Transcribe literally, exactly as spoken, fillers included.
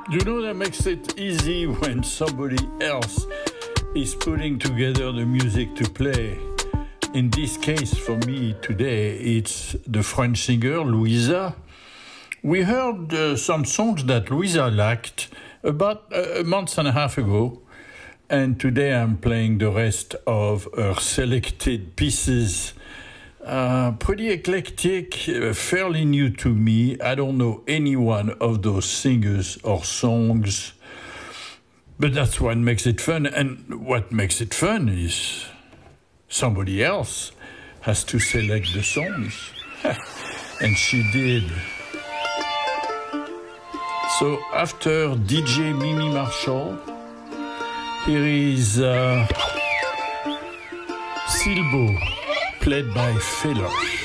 You know, that makes it easy when somebody else is putting together the music to play. In this case, for me today, it's the French singer Louisa. We heard uh, some songs that Louisa liked about a month and a half ago, and today I'm playing the rest of her selected pieces. Uh, pretty eclectic, uh, fairly new to me. I don't know any one of those singers or songs, but that's what makes it fun. And what makes it fun is somebody else has to select the songs. And she did. So after D J Mimi Marshall, here is uh, Silbo, played by Feloche.